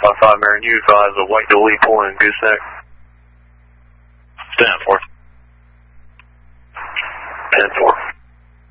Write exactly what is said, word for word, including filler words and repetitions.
five five Marion, you advise a white dually pulling gooseneck. ten four. ten four.